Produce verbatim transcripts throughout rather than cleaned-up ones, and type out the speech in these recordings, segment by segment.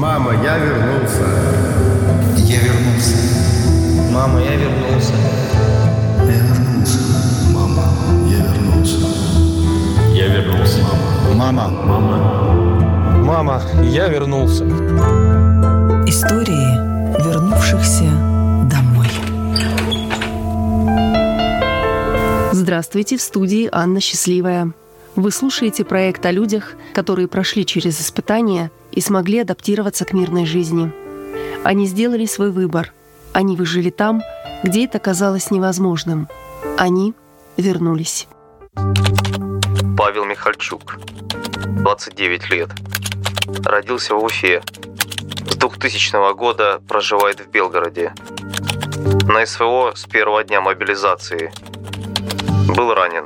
Мама, я вернулся. Я вернулся. Мама, я вернулся. Я вернулся. Мама, я вернулся. Я вернулся. Мама. Мама. Мама, я вернулся. Истории вернувшихся домой. Здравствуйте, в студии Анна Счастливая. Вы слушаете проект о людях, которые прошли через испытания и смогли адаптироваться к мирной жизни. Они сделали свой выбор. Они выжили там, где это казалось невозможным. Они вернулись. Павел Михальчук, двадцать девять лет. Родился в Уфе. С двухтысячного года проживает в Белгороде. На СВО с первого дня мобилизации. Был ранен.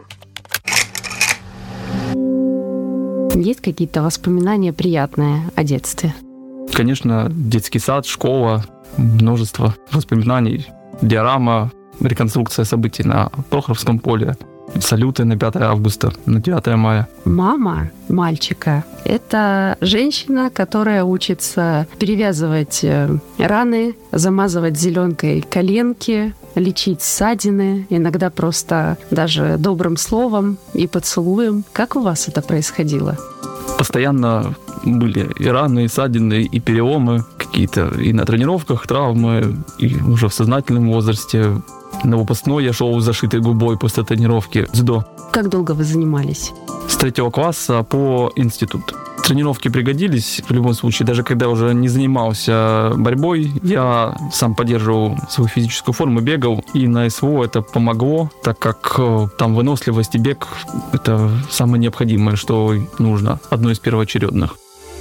Есть какие-то воспоминания приятные о детстве? Конечно, детский сад, школа, множество воспоминаний, диорама, реконструкция событий на Прохоровском поле, салюты на пятое августа, на девятое мая. Мама мальчика — это женщина, которая учится перевязывать раны, замазывать зеленкой коленки, лечить ссадины, иногда просто даже добрым словом и поцелуем. Как у вас это происходило? Постоянно были и раны, и ссадины, и переломы какие-то, и на тренировках травмы, и уже в сознательном возрасте. На выпускной я шел с зашитой губой после тренировки дзюдо. Как долго вы занимались? С третьего класса по институт. Тренировки пригодились в любом случае. Даже когда уже не занимался борьбой, я сам поддерживал свою физическую форму, бегал. И на СВО это помогло, так как там выносливость и бег — это самое необходимое, что нужно, одно из первоочередных.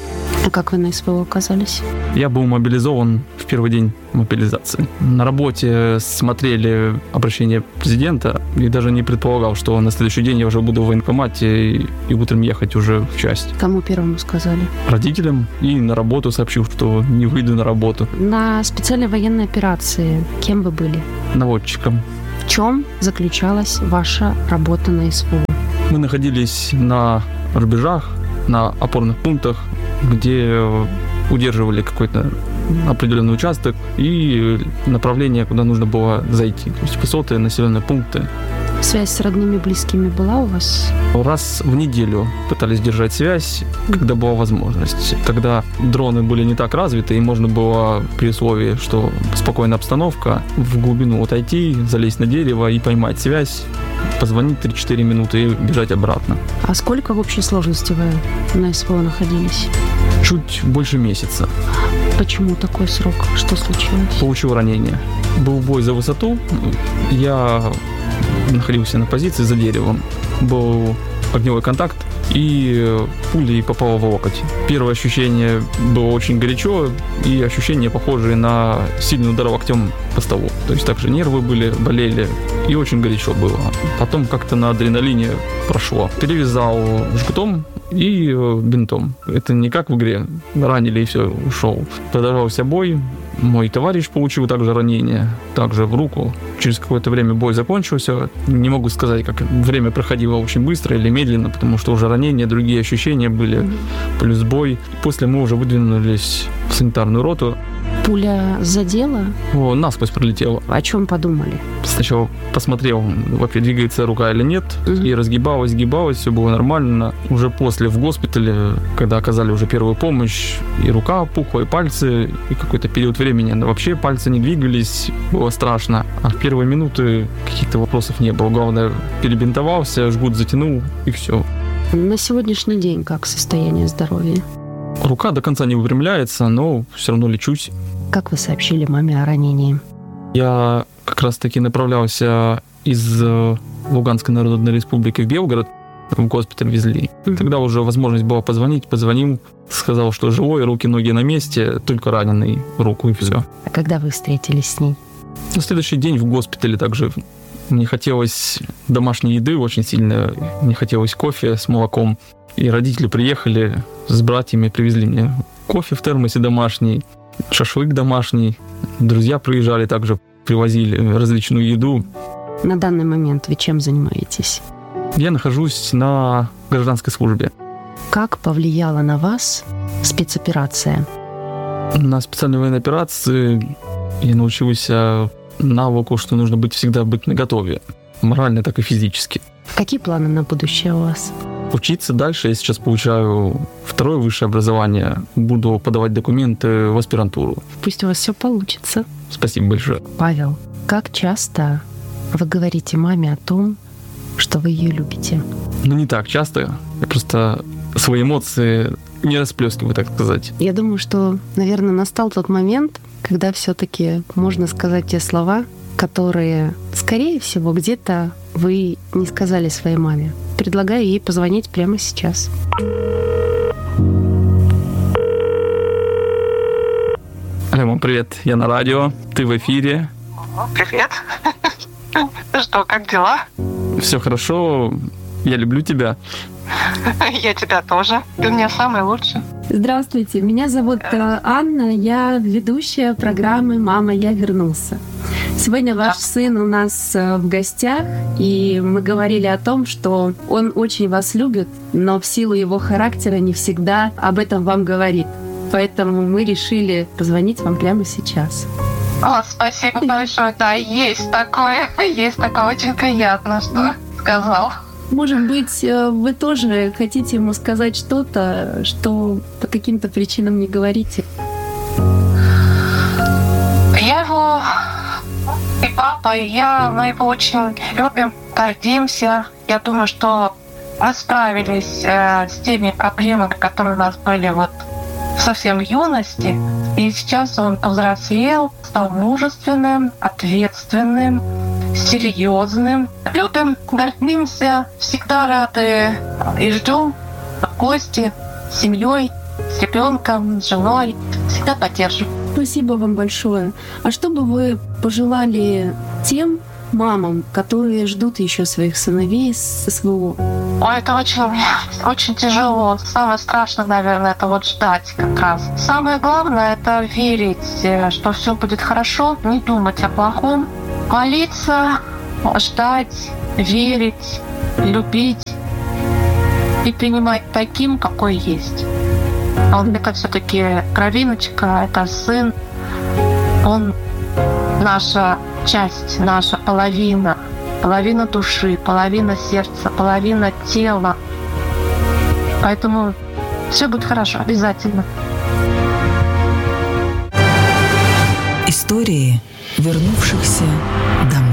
А как вы на СВО оказались? Я был мобилизован в первый день мобилизации. На работе смотрели обращение президента и даже не предполагал, что на следующий день я уже буду в военкомате и, и утром ехать уже в часть. Кому первому сказали? Родителям. И на работу сообщил, что не выйду на работу. На специальной военной операции кем вы были? Наводчиком. В чем заключалась ваша работа на СВО? Мы находились на рубежах, на опорных пунктах, где удерживали какой-то определенный участок и направление, куда нужно было зайти. То есть высоты, населенные пункты. Связь с родными, близкими была у вас? Раз в неделю пытались держать связь, когда была возможность. Тогда дроны были не так развиты, и можно было при условии, что спокойная обстановка, в глубину отойти, залезть на дерево и поймать связь, позвонить три-четыре минуты и бежать обратно. А сколько в общей сложности вы на СВО находились? Чуть больше месяца. Почему такой срок? Что случилось? Получил ранение. Был бой за высоту. Я находился на позиции за деревом. Был огневой контакт, и пулей попала в локоть. Первое ощущение было очень горячо, и ощущения похожие на сильный удар локтем по столу. То есть также нервы были, болели, и очень горячо было. Потом как-то на адреналине прошло. Перевязал жгутом и бинтом. Это не как в игре. Ранили и все, ушел. Продолжался бой. Мой товарищ получил также ранение, также в руку. Через какое-то время бой закончился. Не могу сказать, как время проходило очень быстро или медленно, потому что уже ранения, другие ощущения были, плюс бой. После мы уже выдвинулись в санитарную роту. Пуля задела? О, насквозь пролетела. О чем подумали? Сначала посмотрел, вообще двигается рука или нет, угу. И разгибалась, сгибалась, все было нормально. Уже после в госпитале, когда оказали уже первую помощь, и рука опухла, и пальцы, и какой-то период времени вообще пальцы не двигались, было страшно. А в первые минуты каких-то вопросов не было. Главное, перебинтовался, жгут затянул, и все. На сегодняшний день как состояние здоровья? Рука до конца не выпрямляется, но все равно лечусь. Как вы сообщили маме о ранении? Я как раз-таки направлялся из Луганской Народной Республики в Белгород. В госпиталь везли. Тогда уже возможность была позвонить. Позвонил, сказал, что живой, руки, ноги на месте, только раненый руку, и все. А когда вы встретились с ней? На следующий день в госпитале также. Мне хотелось домашней еды очень сильно. Мне хотелось кофе с молоком. И родители приехали с братьями, привезли мне кофе в термосе домашний, шашлык домашний. Друзья приезжали также, привозили различную еду. На данный момент вы чем занимаетесь? Я нахожусь на гражданской службе. Как повлияла на вас спецоперация? На специальной военной операции я научился навыку, что нужно быть всегда быть наготове. Морально, так и физически. Какие планы на будущее у вас? Учиться дальше. Я сейчас получаю второе высшее образование. Буду подавать документы в аспирантуру. Пусть у вас все получится. Спасибо большое. Павел, как часто вы говорите маме о том, что вы ее любите? Ну, не так часто. Я просто свои эмоции не расплескиваю, так сказать. Я думаю, что, наверное, настал тот момент, когда все-таки можно сказать те слова, которые, скорее всего, где-то вы не сказали своей маме. Предлагаю ей позвонить прямо сейчас. Алло, мам, привет. Я на радио. Ты в эфире. Привет. Что, как дела? Все хорошо. Я люблю тебя. Я тебя тоже. Ты у меня самый лучший. Здравствуйте, меня зовут Анна, я ведущая программы «Мама, я вернулся». Сегодня ваш сын у нас в гостях, и мы говорили о том, что он очень вас любит, но в силу его характера не всегда об этом вам говорит. Поэтому мы решили позвонить вам прямо сейчас. О, спасибо большое. Да, есть такое. Есть такое. Очень приятно, что сказал. Может быть, вы тоже хотите ему сказать что-то, что по каким-то причинам не говорите? Я его и папа, и я, мы его очень любим, гордимся. Я думаю, что мы справились э, с теми проблемами, которые у нас были вот совсем в юности. И сейчас он повзрослел, стал мужественным, ответственным, серьезным. Любим, гордимся, всегда рады и ждем в гости с семьей, с ребенком, с женой. Всегда поддержим. Спасибо вам большое. А что бы вы пожелали тем мамам, которые ждут еще своих сыновей с СВО? Ой, это очень, очень тяжело. Самое страшное, наверное, это вот ждать как раз. Самое главное — это верить, что все будет хорошо, не думать о плохом, молиться, ждать, верить, любить и принимать таким, какой есть. Он это все-таки кровиночка, это сын, он наша часть, наша половина, половина души, половина сердца, половина тела. Поэтому все будет хорошо, обязательно. Истории вернувшихся домой.